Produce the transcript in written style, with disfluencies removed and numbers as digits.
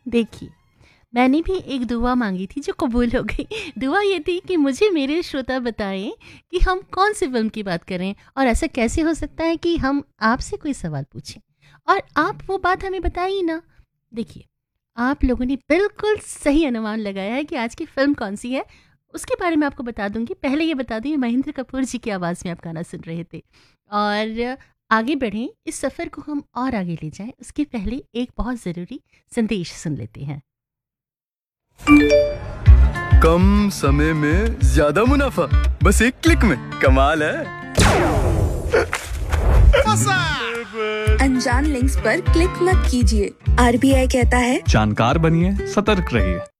देखिए, मैंने भी एक दुआ मांगी थी जो कबूल हो गई। दुआ ये थी कि मुझे मेरे श्रोता बताएं कि हम कौन सी फिल्म की बात करें और ऐसा कैसे हो सकता है कि हम आपसे कोई सवाल पूछें और आप वो बात हमें बताइए ना। देखिए, आप लोगों ने बिल्कुल सही अनुमान लगाया है कि आज की फिल्म कौन सी है। उसके बारे में आपको बता दूंगी। पहले ये बता दूं, महेंद्र कपूर जी की आवाज़ में आप गाना सुन रहे थे। और आगे बढ़ें, इस सफ़र को हम और आगे ले जाएं उसके पहले एक बहुत ज़रूरी संदेश सुन लेते हैं। कम समय में ज्यादा मुनाफा, बस एक क्लिक में। कमाल है। अनजान लिंक्स पर क्लिक मत कीजिए। RBI कहता है जानकार बनिए, सतर्क रहिए।